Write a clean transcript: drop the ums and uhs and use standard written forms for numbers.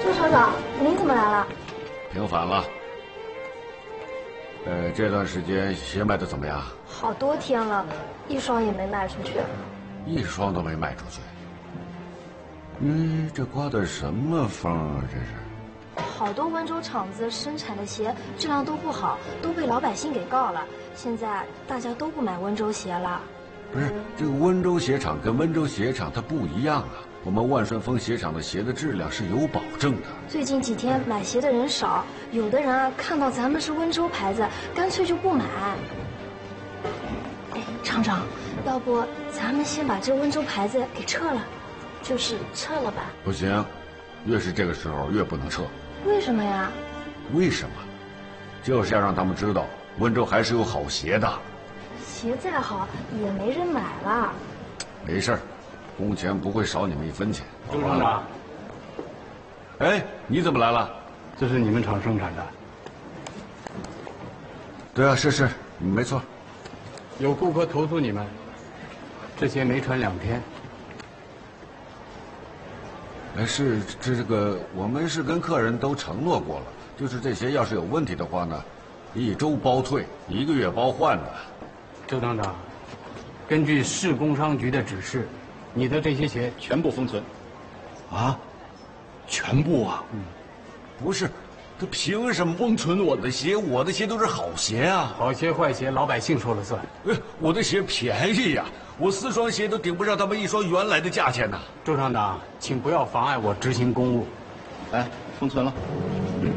周厂长，您怎么来了？ 平反了。这段时间鞋卖的怎么样？ 好多天了，一双也没卖出去。 一双都没卖出去。这刮的什么风啊？这是。 好多温州厂子生产的鞋质量都不好，都被老百姓给告了。现在大家都不买温州鞋了。 不是，这个温州鞋厂跟温州鞋厂它不一样啊。我们万顺丰鞋厂的鞋的质量是有保证的。 最近几天买鞋的人少，有的人啊看到咱们是温州牌子，干脆就不买。哎，厂长，要不咱们先把这温州牌子给撤了，就是撤了吧？ 不行，越是这个时候越不能撤。 为什么呀？ 为什么？就是要让他们知道温州还是有好鞋的。 鞋再好也没人买了。 没事儿，工钱不会少你们一分钱。 周厂长， 哎，你怎么来了？ 这是你们厂生产的。 对啊，是，没错。 有顾客投诉你们，这鞋没穿2天。 哎，是这个，我们是跟客人都承诺过了，就是这鞋要是有问题的话呢，1周包退，1个月包换的。 周厂长，根据市工商局的指示，你的这些鞋全部封存。 啊？全部啊？不是，他凭什么封存我的鞋？我的鞋都是好鞋啊！ 好鞋坏鞋，老百姓说了算。 我的鞋便宜呀，我4双鞋都顶不上他们1双原来的价钱呐。 周厂长，请不要妨碍我执行公务。 来，封存了。